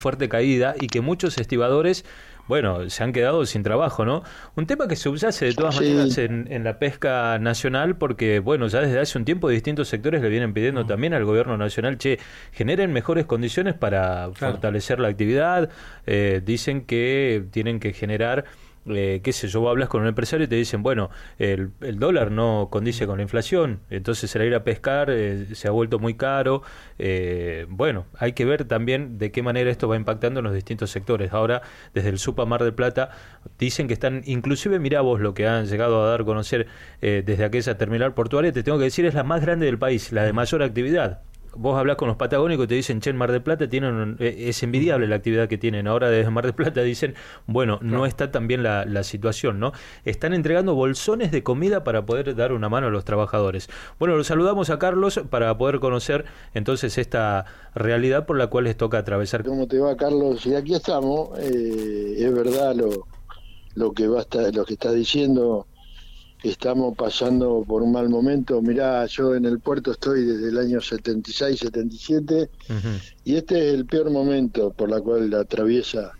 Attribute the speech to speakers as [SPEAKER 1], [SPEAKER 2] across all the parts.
[SPEAKER 1] fuerte caída y que muchos estibadores, bueno, se han quedado sin trabajo, ¿no? Un tema que subyace de todas maneras en la pesca nacional porque, bueno, ya desde hace un tiempo distintos sectores le vienen pidiendo también al gobierno nacional, generen mejores condiciones para fortalecer la actividad, dicen que tienen que generar qué sé yo, vos hablas con un empresario y te dicen, bueno, el dólar no condice con la inflación, entonces el ir a pescar se ha vuelto muy caro. Bueno, hay que ver también de qué manera esto va impactando en los distintos sectores. Ahora, desde el SUPA Mar del Plata, dicen que están, inclusive mirá vos lo que han llegado a dar a conocer desde aquella terminal portuaria, te tengo que decir, es la más grande del país, la de mayor actividad. Vos hablás con los patagónicos y te dicen, che, en Mar del Plata es envidiable la actividad que tienen. Ahora desde Mar del Plata dicen, bueno, no está tan bien la situación, ¿no? Están entregando bolsones de comida para poder dar una mano a los trabajadores. Bueno, los saludamos a Carlos para poder conocer entonces esta realidad por la cual les toca atravesar.
[SPEAKER 2] ¿Cómo te va, Carlos? Y aquí estamos. Es verdad lo que está diciendo. Estamos pasando por un mal momento. Mirá, yo en el puerto estoy desde el año 76, 77, y este es el peor momento por la cual atraviesa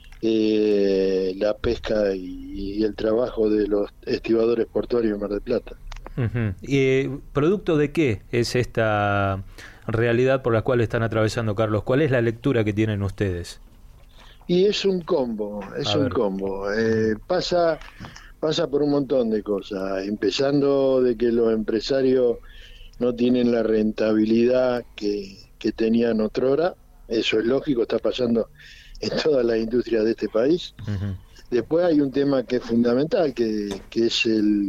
[SPEAKER 2] la pesca y el trabajo de los estibadores portuarios de Mar del Plata.
[SPEAKER 1] ¿Y producto de qué es esta realidad por la cual están atravesando, Carlos? ¿Cuál es la lectura que tienen ustedes?
[SPEAKER 2] Y es un combo, Pasa por un montón de cosas, empezando de que los empresarios no tienen la rentabilidad que tenían otrora. Eso es lógico, está pasando en todas las industrias de este país. Después hay un tema que es fundamental, que es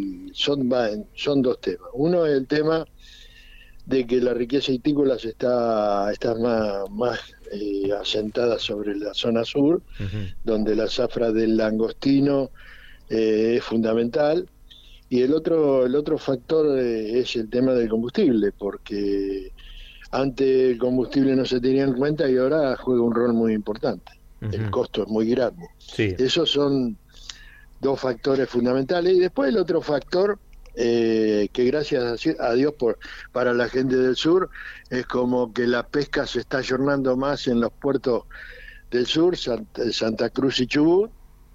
[SPEAKER 2] son dos temas. Uno es el tema de que la riqueza hitícola está más asentada sobre la zona sur, donde la zafra del langostino es fundamental, y el otro factor es el tema del combustible, porque antes el combustible no se tenía en cuenta y ahora juega un rol muy importante. El costo es muy grande. Esos son dos factores fundamentales, y después el otro factor que gracias a Dios para la gente del sur es como que la pesca se está ayornando más en los puertos del sur, Santa Cruz y Chubut,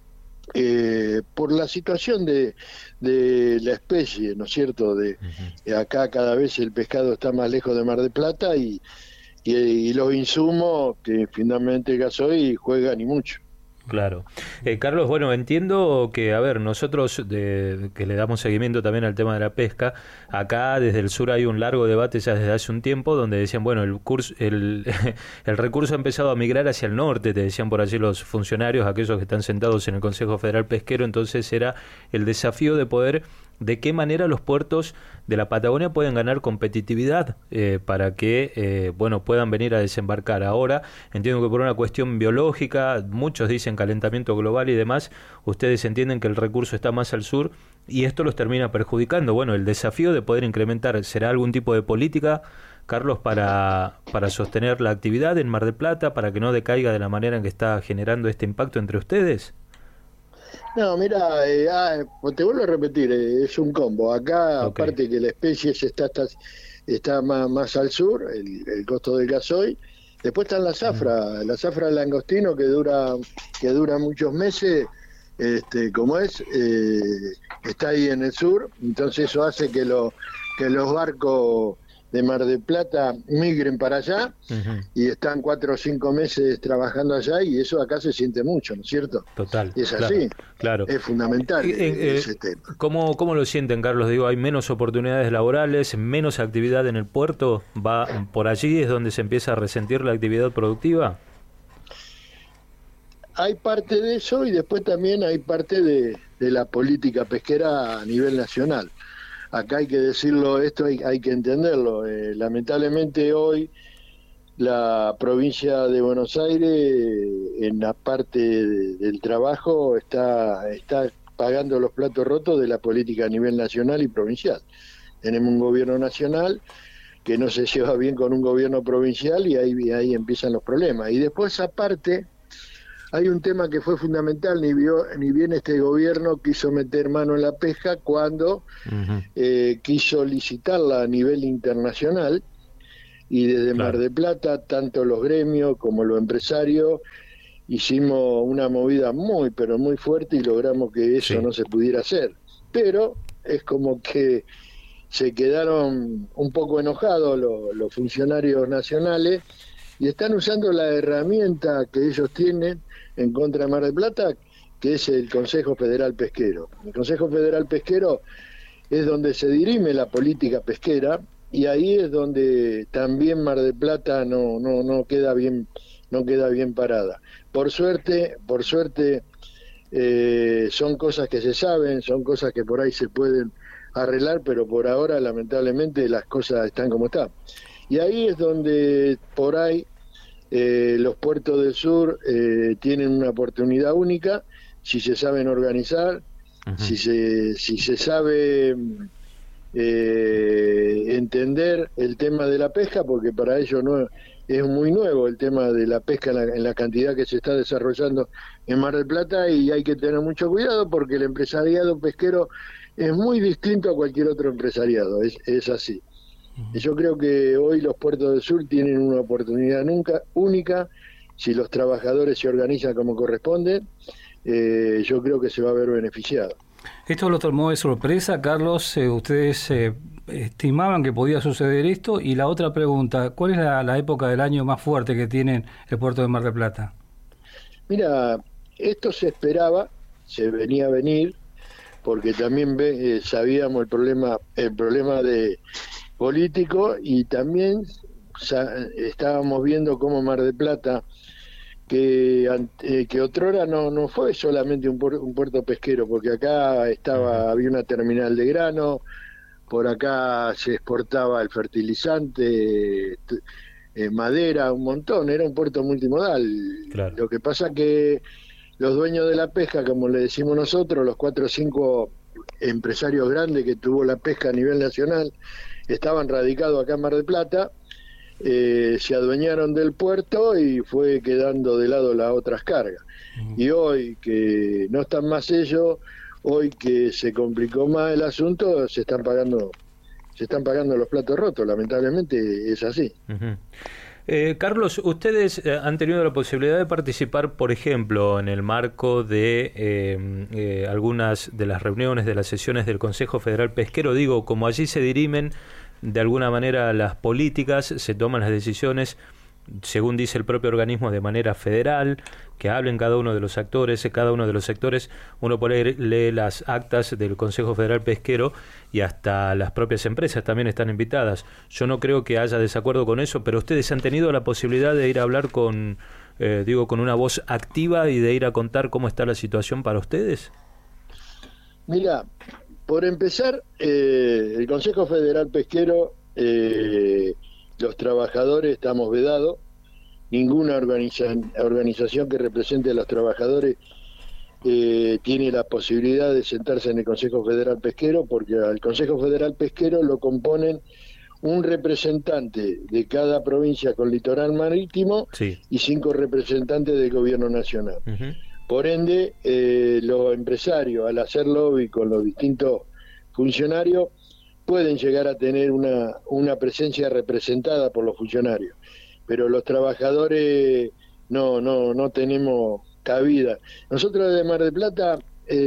[SPEAKER 2] por la situación de la especie, ¿no es cierto? Acá cada vez el pescado está más lejos de Mar del Plata y los insumos, que finalmente el gasoil, juegan y mucho.
[SPEAKER 1] Claro. Carlos, bueno, entiendo que, a ver, nosotros que le damos seguimiento también al tema de la pesca, acá desde el sur hay un largo debate ya desde hace un tiempo donde decían, bueno, el recurso ha empezado a migrar hacia el norte, te decían por allí los funcionarios, aquellos que están sentados en el Consejo Federal Pesquero, entonces era el desafío de poder, de qué manera los puertos de la Patagonia pueden ganar competitividad para que, bueno, puedan venir a desembarcar. Ahora, entiendo que por una cuestión biológica, muchos dicen calentamiento global y demás, ustedes entienden que el recurso está más al sur y esto los termina perjudicando. Bueno, el desafío de poder incrementar, ¿será algún tipo de política, Carlos, para sostener la actividad en Mar del Plata, para que no decaiga de la manera en que está generando este impacto entre ustedes?
[SPEAKER 2] No, mira, te vuelvo a repetir, es un combo. Acá, aparte que la especie está más al sur, el costo del gasoil. Después está la zafra del langostino que dura muchos meses, está ahí en el sur. Entonces eso hace que los barcos de Mar del Plata migren para allá y están 4 o 5 meses trabajando allá, y eso acá se siente mucho, ¿no es cierto?
[SPEAKER 1] Total.
[SPEAKER 2] Es así,
[SPEAKER 1] claro.
[SPEAKER 2] Es fundamental ese tema.
[SPEAKER 1] ¿Cómo lo sienten, Carlos? Digo, ¿hay menos oportunidades laborales, menos actividad en el puerto? ¿Va por allí es donde se empieza a resentir la actividad productiva?
[SPEAKER 2] Hay parte de eso, y después también hay parte de la política pesquera a nivel nacional. Acá hay que decirlo, esto hay que entenderlo. Lamentablemente hoy la provincia de Buenos Aires, en la parte del trabajo, está pagando los platos rotos de la política a nivel nacional y provincial. Tenemos un gobierno nacional que no se lleva bien con un gobierno provincial, y ahí empiezan los problemas. Y después, aparte, hay un tema que fue fundamental, ni bien este gobierno quiso meter mano en la pesca cuando quiso licitarla a nivel internacional. y desde Mar del Plata, tanto los gremios como los empresarios, hicimos una movida muy, pero muy fuerte y logramos que eso no se pudiera hacer. Pero es como que se quedaron un poco enojados los funcionarios nacionales y están usando la herramienta que ellos tienen en contra de Mar del Plata, que es el Consejo Federal Pesquero. El Consejo Federal Pesquero es donde se dirime la política pesquera y ahí es donde también Mar del Plata no queda bien parada. Por suerte son cosas que se saben, son cosas que por ahí se pueden arreglar, pero por ahora lamentablemente las cosas están como están. Y ahí es donde por ahí los puertos del sur tienen una oportunidad única si se saben organizar, si se sabe entender el tema de la pesca, porque para ellos no es muy nuevo el tema de la pesca en la cantidad que se está desarrollando en Mar del Plata, y hay que tener mucho cuidado porque el empresariado pesquero es muy distinto a cualquier otro empresariado, es así. Yo creo que hoy los puertos del sur tienen una oportunidad única, si los trabajadores se organizan como corresponde, yo creo que se va a ver beneficiado.
[SPEAKER 3] ¿Esto lo tomó de sorpresa, Carlos? ¿Ustedes estimaban que podía suceder esto? Y la otra pregunta, ¿cuál es la época del año más fuerte que tienen el puerto de Mar del Plata?
[SPEAKER 2] Mira, esto se esperaba, se venía a venir, porque también sabíamos el problema de político, y también estábamos viendo cómo Mar del Plata, que otrora no fue solamente un puerto pesquero, porque acá había una terminal de grano, por acá se exportaba el fertilizante, madera, un montón, era un puerto multimodal. Claro. Lo que pasa que los dueños de la pesca, como le decimos nosotros, los 4 o 5 empresarios grandes que tuvo la pesca a nivel nacional, estaban radicados acá en Mar del Plata, se adueñaron del puerto y fue quedando de lado las otras cargas. Y hoy que no están más ellos, hoy que se complicó más el asunto, se están pagando los platos rotos, lamentablemente es así.
[SPEAKER 1] Carlos, ustedes han tenido la posibilidad de participar, por ejemplo, en el marco de algunas de las reuniones, de las sesiones del Consejo Federal Pesquero. Digo, como allí se dirimen de alguna manera las políticas, se toman las decisiones, según dice el propio organismo, de manera federal, que hablen cada uno de los actores, cada uno de los sectores. Uno lee las actas del Consejo Federal Pesquero y hasta las propias empresas también están invitadas. Yo no creo que haya desacuerdo con eso, pero ustedes han tenido la posibilidad de ir a hablar con una voz activa y de ir a contar cómo está la situación para ustedes.
[SPEAKER 2] Mira, por empezar, el Consejo Federal Pesquero, los trabajadores estamos vedados. Ninguna organización que represente a los trabajadores tiene la posibilidad de sentarse en el Consejo Federal Pesquero, porque al Consejo Federal Pesquero lo componen un representante de cada provincia con litoral marítimo y 5 representantes del gobierno nacional. Por ende, los empresarios, al hacer lobby con los distintos funcionarios, pueden llegar a tener una presencia representada por los funcionarios, pero los trabajadores no tenemos cabida. Nosotros desde Mar del Plata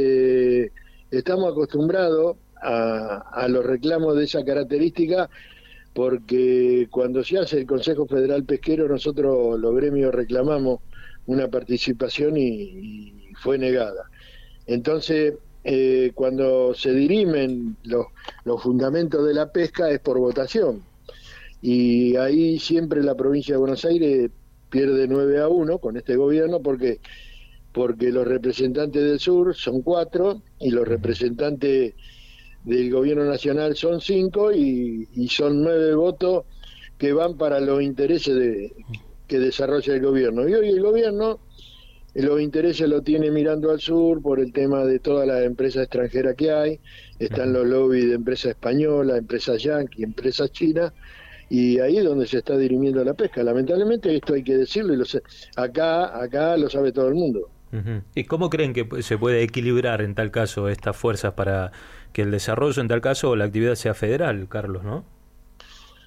[SPEAKER 2] estamos acostumbrados a los reclamos de esa característica, porque cuando se hace el Consejo Federal Pesquero, nosotros los gremios reclamamos una participación y fue negada. Entonces, cuando se dirimen los fundamentos de la pesca es por votación, y ahí siempre la provincia de Buenos Aires pierde 9-1 con este gobierno, porque los representantes del sur son 4 y los representantes del gobierno nacional son 5, y son 9 votos que van para los intereses que desarrolla el gobierno. Y hoy el gobierno los intereses lo tiene mirando al sur por el tema de todas las empresas extranjeras que hay. Están los lobbies de empresas españolas, empresas yanquis, empresas chinas, y ahí es donde se está dirimiendo la pesca. Lamentablemente esto hay que decirlo, y acá lo sabe todo el mundo.
[SPEAKER 1] ¿Y cómo creen que se puede equilibrar en tal caso estas fuerzas para que el desarrollo, en tal caso, la actividad sea federal, Carlos, no?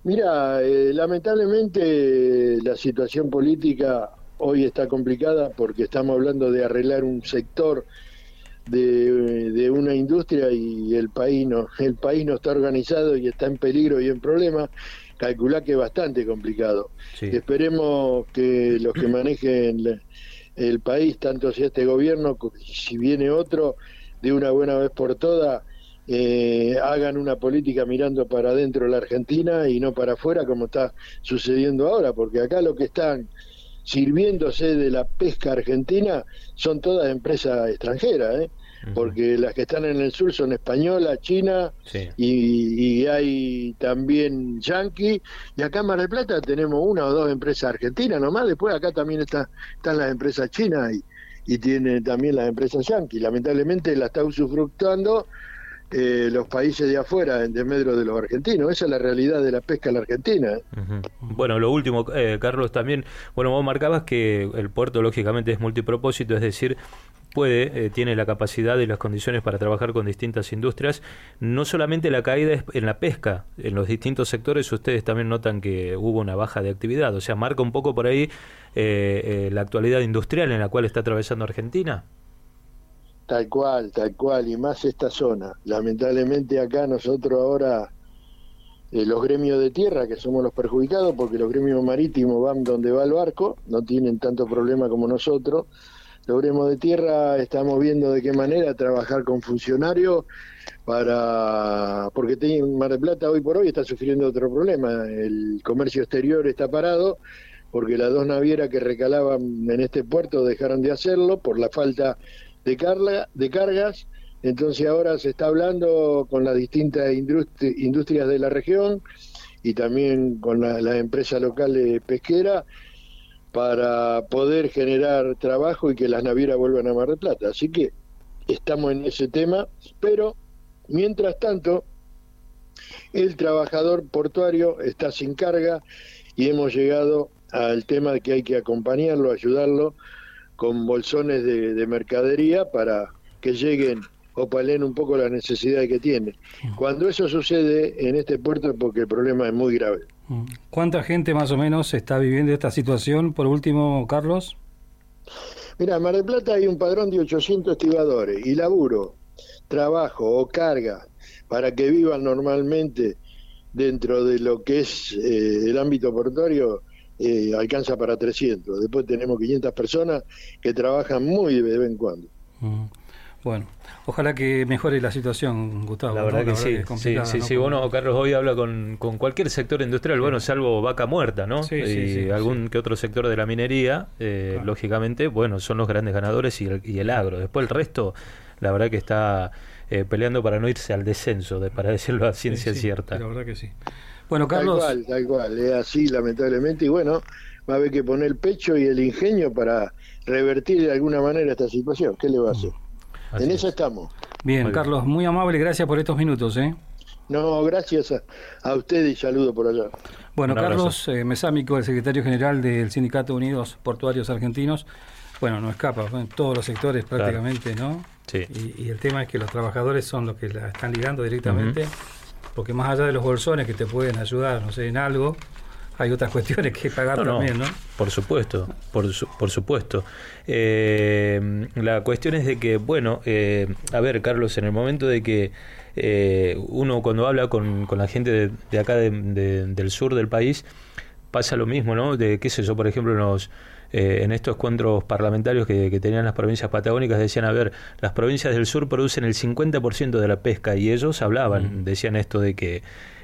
[SPEAKER 2] Mira, lamentablemente la situación política hoy está complicada porque estamos hablando de arreglar un sector de una industria y el país no está organizado y está en peligro y en problemas. Calculá que es bastante complicado. Sí. Esperemos que los que manejen el país, tanto si este gobierno, si viene otro, de una buena vez por todas, hagan una política mirando para adentro la Argentina y no para afuera como está sucediendo ahora, porque acá lo que están sirviéndose de la pesca argentina son todas empresas extranjeras, porque las que están en el sur son españolas, chinas, sí. y hay también yanqui, y acá en Mar del Plata tenemos una o dos empresas argentinas nomás, después acá también están las empresas chinas y tienen también las empresas yanqui. Lamentablemente la está usufructuando los países de afuera en desmedro de los argentinos. Esa es la realidad de la pesca en la Argentina.
[SPEAKER 1] Bueno, lo último, Carlos, también, bueno, vos marcabas que el puerto lógicamente es multipropósito, es decir, tiene la capacidad y las condiciones para trabajar con distintas industrias. No solamente la caída es en la pesca, en los distintos sectores ustedes también notan que hubo una baja de actividad, o sea, marca un poco por ahí la actualidad industrial en la cual está atravesando Argentina.
[SPEAKER 2] Tal cual, y más esta zona. Lamentablemente acá nosotros ahora, los gremios de tierra, que somos los perjudicados, porque los gremios marítimos van donde va el barco, no tienen tanto problema como nosotros. Los gremios de tierra estamos viendo de qué manera trabajar con funcionarios porque Mar del Plata hoy por hoy está sufriendo otro problema. El comercio exterior está parado porque las dos navieras que recalaban en este puerto dejaron de hacerlo por la falta de cargas. Entonces ahora se está hablando con las distintas industrias de la región y también con las empresas locales pesqueras para poder generar trabajo y que las navieras vuelvan a Mar del Plata. Así que estamos en ese tema, pero mientras tanto el trabajador portuario está sin carga y hemos llegado al tema de que hay que acompañarlo, ayudarlo con bolsones de mercadería para que lleguen o palen un poco las necesidades que tiene. Cuando eso sucede en este puerto es porque el problema es muy grave.
[SPEAKER 3] ¿Cuánta gente más o menos está viviendo esta situación? Por último, Carlos.
[SPEAKER 2] Mira, en Mar del Plata hay un padrón de 800 estibadores y laburo, trabajo o carga para que vivan normalmente dentro de lo que es el ámbito portuario. Alcanza para 300. Después tenemos 500 personas que trabajan muy de vez en cuando.
[SPEAKER 3] Bueno, ojalá que mejore la situación, Gustavo.
[SPEAKER 1] La verdad, ¿no? Que sí. Bueno, Carlos hoy habla con cualquier sector industrial, bueno, salvo vaca muerta, ¿no? Y algún que otro sector de la minería, claro. Lógicamente, bueno, son los grandes ganadores y el agro. Después el resto, la verdad que está peleando para no irse al descenso, para decirlo a ciencia cierta.
[SPEAKER 3] La verdad que sí. Bueno, Carlos.
[SPEAKER 2] Tal cual, es así lamentablemente, y bueno, va a haber que poner el pecho y el ingenio para revertir de alguna manera esta situación. ¿Qué le va a hacer? En eso estamos.
[SPEAKER 3] Bien, Carlos, muy amable, gracias por estos minutos.
[SPEAKER 2] No, gracias a usted y saludo por allá.
[SPEAKER 3] Bueno, Carlos Mesámico, el secretario general del Sindicato Unidos Portuarios Argentinos, bueno, no escapa, en todos los sectores prácticamente, claro. ¿No?
[SPEAKER 1] Sí.
[SPEAKER 3] Y el tema es que los trabajadores son los que la están ligando directamente. Porque más allá de los bolsones que te pueden ayudar, no sé, en algo, hay otras cuestiones que pagar también, ¿no?
[SPEAKER 1] Por supuesto, por supuesto. La cuestión es de que, bueno, a ver, Carlos, en el momento de que uno cuando habla con la gente de acá del sur del país, pasa lo mismo, ¿no? De qué sé yo, por ejemplo, en estos encuentros parlamentarios que tenían las provincias patagónicas, decían, a ver, las provincias del sur producen el 50% de la pesca, y ellos hablaban, decían esto de que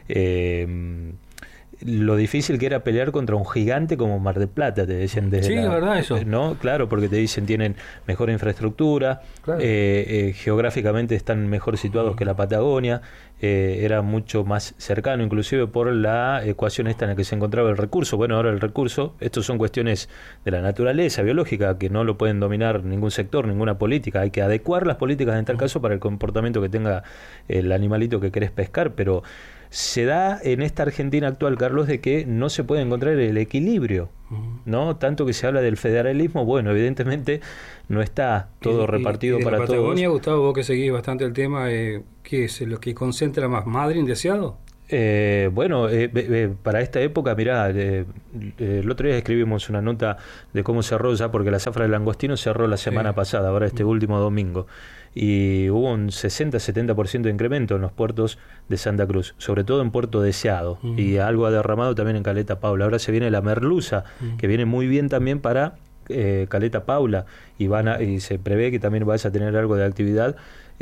[SPEAKER 1] lo difícil que era pelear contra un gigante como Mar del Plata, te decían desde
[SPEAKER 3] es verdad eso.
[SPEAKER 1] ¿No? Claro, porque te dicen tienen mejor infraestructura, claro. Geográficamente están mejor situados que la Patagonia, era mucho más cercano, inclusive por la ecuación esta en la que se encontraba el recurso. Bueno, ahora el recurso, estos son cuestiones de la naturaleza biológica que no lo pueden dominar ningún sector, ninguna política. Hay que adecuar las políticas en tal caso para el comportamiento que tenga el animalito que querés pescar, pero se da en esta Argentina actual, Carlos, de que no se puede encontrar el equilibrio, ¿no? Tanto que se habla del federalismo, bueno, evidentemente no está todo repartido para todos.
[SPEAKER 3] Patagonia, Gustavo, vos que seguís bastante el tema, ¿qué es lo que concentra más? ¿Madre indeseado?
[SPEAKER 1] Para esta época, mirá, el otro día escribimos una nota de cómo cerró ya, porque la zafra del langostino cerró la semana pasada, ahora este último domingo, y hubo un 60-70% de incremento en los puertos de Santa Cruz, sobre todo en Puerto Deseado, y algo ha derramado también en Caleta Paula. Ahora se viene la merluza, que viene muy bien también para Caleta Paula, y se prevé que también vaya a tener algo de actividad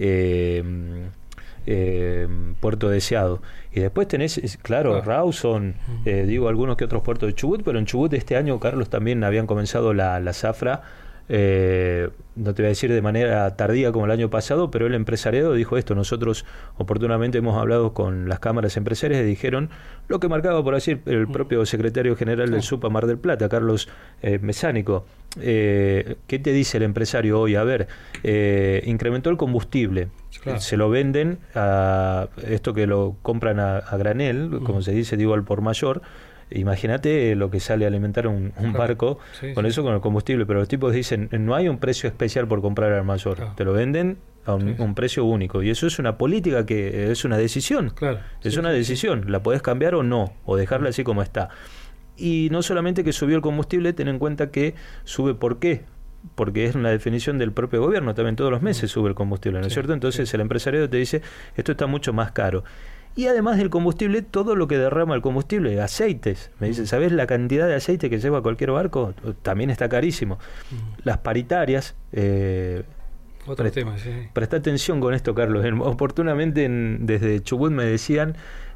[SPEAKER 1] Puerto Deseado. Y después tenés, claro, Rawson, algunos que otros puertos de Chubut, pero en Chubut este año, Carlos, también habían comenzado la zafra, no te voy a decir de manera tardía como el año pasado, pero el empresariado dijo esto. Nosotros oportunamente hemos hablado con las cámaras empresarias y dijeron lo que marcaba por decir el propio secretario general del SUPA Mar del Plata, Carlos Mesánico. ¿Qué te dice el empresario hoy? A ver, incrementó el combustible, se lo venden a esto que lo compran a granel, como se dice, al por mayor. Imagínate lo que sale a alimentar un barco con eso, con el combustible, pero los tipos dicen, no hay un precio especial por comprar al mayor, te lo venden a un precio único, y eso es una política que es una decisión, es una decisión, la podés cambiar o no, o dejarla así como está. Y no solamente que subió el combustible, ten en cuenta que sube, ¿por qué? Porque es una definición del propio gobierno, también todos los meses sube el combustible, ¿no es cierto? Entonces el empresario te dice, esto está mucho más caro. Y además del combustible, todo lo que derrama el combustible, aceites. Me dicen, ¿sabés la cantidad de aceite que lleva cualquier barco? También está carísimo. Las paritarias.
[SPEAKER 3] Otro tema,
[SPEAKER 1] Presta atención con esto, Carlos. Oportunamente desde Chubut me decían,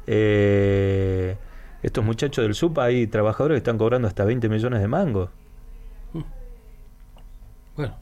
[SPEAKER 1] estos muchachos del SUPA, hay trabajadores que están cobrando hasta 20 millones de mangos.
[SPEAKER 3] Bueno.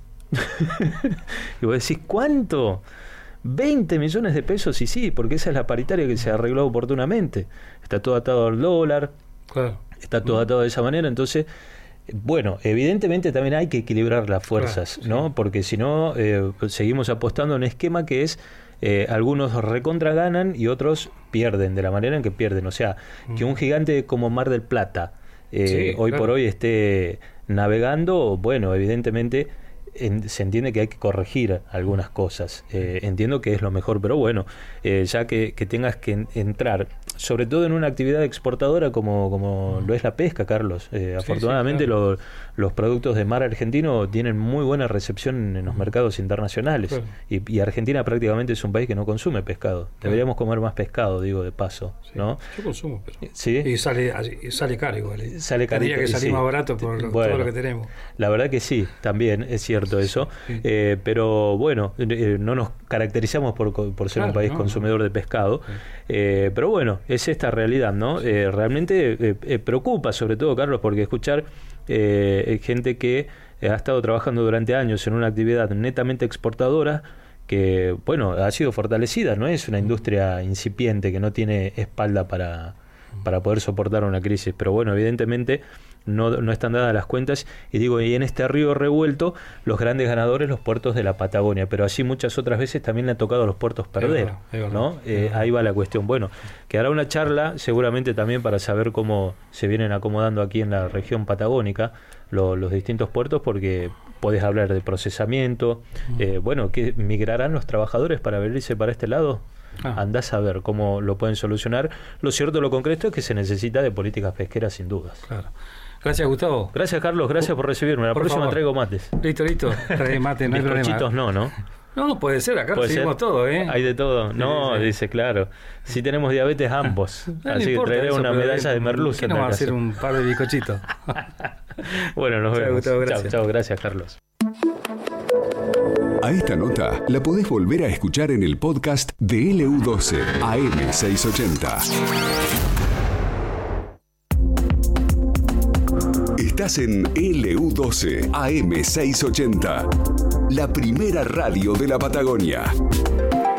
[SPEAKER 1] Y vos decís, ¿cuánto? 20 millones de pesos, y sí, porque esa es la paritaria que se arregló oportunamente. Está todo atado al dólar, está todo atado de esa manera. Entonces, bueno, evidentemente también hay que equilibrar las fuerzas, ¿no? Porque si no, seguimos apostando en un esquema que es algunos recontra ganan y otros pierden, de la manera en que pierden. O sea, que un gigante como Mar del Plata hoy por hoy esté navegando, bueno, evidentemente se entiende que hay que corregir algunas cosas. Entiendo que es lo mejor, pero bueno, ya que tengas que entrar, sobre todo en una actividad exportadora como lo es la pesca, Carlos. Afortunadamente los productos de mar argentino tienen muy buena recepción en los mercados internacionales. Y Argentina prácticamente es un país que no consume pescado. Deberíamos comer más pescado, digo, de paso, ¿no?
[SPEAKER 3] Yo consumo, pero...
[SPEAKER 1] ¿Sí?
[SPEAKER 3] Y sale caro igual.
[SPEAKER 1] Sale carito.
[SPEAKER 3] Tendría que salir más barato por todo lo que tenemos.
[SPEAKER 1] La verdad que sí, también es cierto eso. Pero bueno, no nos caracterizamos por ser un país consumidor de pescado. Pero bueno, es esta realidad, ¿no? Realmente preocupa, sobre todo, Carlos, porque escuchar gente que ha estado trabajando durante años en una actividad netamente exportadora, que, bueno, ha sido fortalecida, no es una industria incipiente que no tiene espalda para poder soportar una crisis, pero bueno, evidentemente no están dadas las cuentas, y en este río revuelto, los grandes ganadores, los puertos de la Patagonia, pero así muchas otras veces también le ha tocado a los puertos perder, ¿no? Ahí va la cuestión. Bueno, quedará una charla seguramente también para saber cómo se vienen acomodando aquí en la región patagónica los distintos puertos, porque podés hablar de procesamiento, bueno, que migrarán los trabajadores para venirse para este lado. Andás a ver cómo lo pueden solucionar. Lo cierto, lo concreto es que se necesita de políticas pesqueras, sin dudas.
[SPEAKER 3] Gracias, Gustavo.
[SPEAKER 1] Gracias, Carlos. Gracias por recibirme. La próxima traigo mates.
[SPEAKER 3] Listo. Trae mate, no hay problema.
[SPEAKER 1] Bizcochitos no.
[SPEAKER 3] No, puede ser. Acá recibimos todo, ¿eh?
[SPEAKER 1] Hay de todo. No, dice, claro. Si tenemos diabetes ambos. Así que traeré una medalla de merluza.
[SPEAKER 3] ¿Qué no va a hacer un par de bizcochitos?
[SPEAKER 1] Bueno, nos vemos.
[SPEAKER 3] Gustavo, gracias.
[SPEAKER 1] Chao, gracias, Carlos.
[SPEAKER 4] A esta nota la podés volver a escuchar en el podcast de LU12 AM680. Estás en LU12 AM680, la primera radio de la Patagonia.